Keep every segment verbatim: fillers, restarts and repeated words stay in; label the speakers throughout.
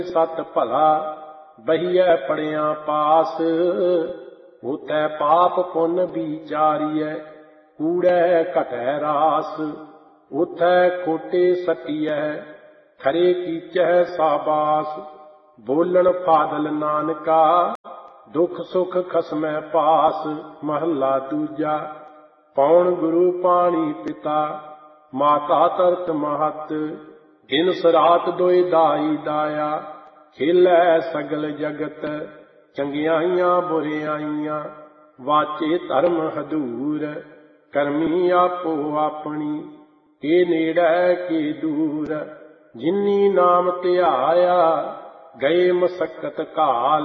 Speaker 1: सत भला बहिए पड़िया पास। होतै पाप पुन विचारिय कूड़े घटै रास। उथै खोटे सटिय खरे कीचै साबास। बोलन फादल नानका दुख सुख खसमै पास। महला दूजा। पौन गुरु पाणी पिता माता तरत महत। दिन सरात दोए दाई दाया खेलै सगल जगत। चंगियाइयां बुरियाइयां वाचे धर्म हदूर। करमी आपो आपनी के नेड़ै के दूर। जिन्नी नाम ध्याया गए मसक्कत काल।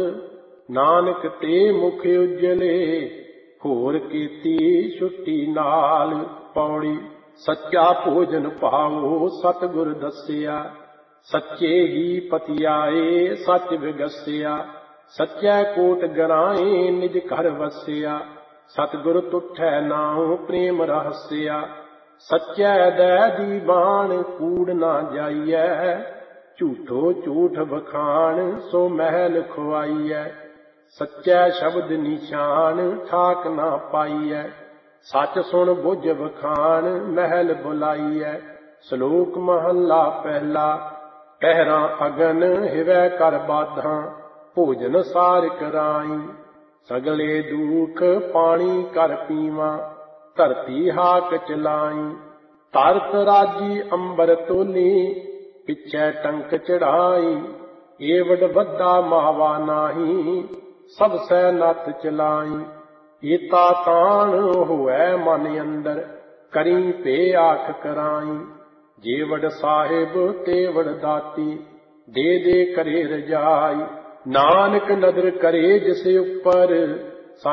Speaker 1: नानक ते मुख उजले होर कीती छुट्टी नाल। पौड़ी। सच्चा भोजन पाओ सतगुर दसिया। सच्चे ही पतियाए सच विगसिया। सच्चै कोट गराए निज घर वसिया। सतगुर तुठै नाउ प्रेम रहसिया। सच्चै दै दी बाण कूड़ ना जाइयै। झूठो झूठ बखान सो महल खुआइयै। सच्चै शब्द निशान ठाक ना पाइयै। सच सुन बुझ बखान महल बुलाइयै। सलोक महला पहला। ਪਹਿਰਾ ਅਗਨ ਹਿਵੈ ਕਰ ਬਾਧਾਂ ਭੋਜਨ ਸਾਰ ਕਰਾਈ। ਸਗਲੇ ਦੁਖ ਪਾਣੀ ਕਰ ਪੀਵਾਂ ਧਰਤੀ ਹਾਕ ਚਲਾਈ। ਧਰਤ ਰਾਜੀ ਅੰਬਰ ਤੋਲੀ ਪਿੱਛੇ ਟੰਕ ਚੜਾਈ। ਏਵਡ ਵੱਡਾ ਮਾਵਾ ਨਾਹੀ ਸਭ ਸੈ ਨੱਥ ਚਲਾਈ। ਏਤਾ ਤਾਣ ਹੋਐ ਮਨ ਅੰਦਰ ਕਰੀ ਭੇ ਆਖ ਕਰਾਈ। जेवड़ साहिब तेवड़ दाती दे दे करे रजाई। नानक नदर करे जिस उपर